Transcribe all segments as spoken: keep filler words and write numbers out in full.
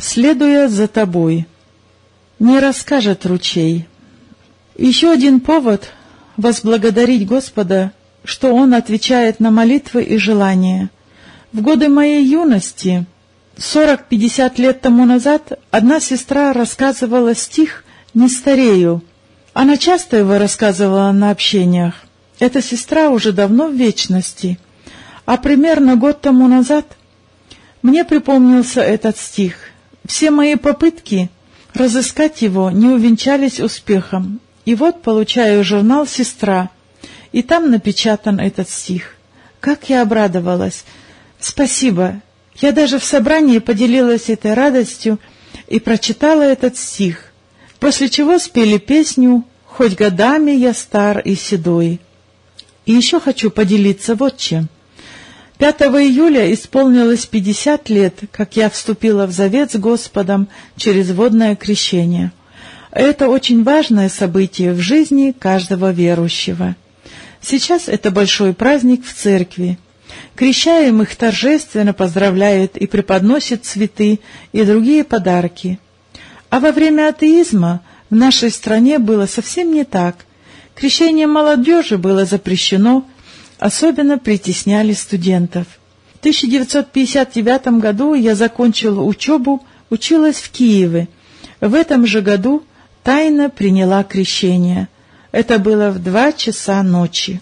Следуя за тобой. Не расскажет ручей. Еще один повод возблагодарить Господа, что Он отвечает на молитвы и желания. В годы моей юности, сорок-пятьдесят лет тому назад, одна сестра рассказывала стих «Не старею». Она часто его рассказывала на общениях. Эта сестра уже давно в вечности, а примерно год тому назад мне припомнился этот стих. Все мои попытки разыскать его не увенчались успехом. И вот получаю журнал «Сестра», и там напечатан этот стих. Как я обрадовалась! Спасибо! Я даже в собрании поделилась этой радостью и прочитала этот стих, после чего спели песню «Хоть годами я стар и седой». И еще хочу поделиться вот чем. пятого июля исполнилось пятьдесят лет, как я вступила в завет с Господом через водное крещение. Это очень важное событие в жизни каждого верующего. Сейчас это большой праздник в церкви. Крещаемых торжественно поздравляют и преподносят цветы и другие подарки. А во время атеизма в нашей стране было совсем не так. Крещение молодежи было запрещено, особенно притесняли студентов. В тысяча девятьсот пятьдесят девятом году я закончила учебу, училась в Киеве. В этом же году тайно приняла крещение. Это было в два часа ночи.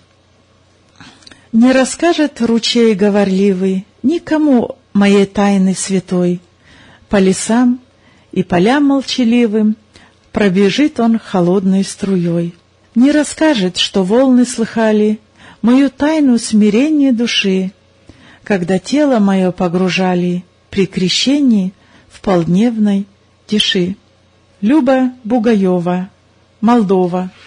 Не расскажет ручей говорливый никому моей тайны святой. По лесам и полям молчаливым пробежит он холодной струей. Не расскажет, что волны слыхали мою тайну смирения души, когда тело мое погружали при крещении в полдневной тиши. Люба Бугаева, Молдова.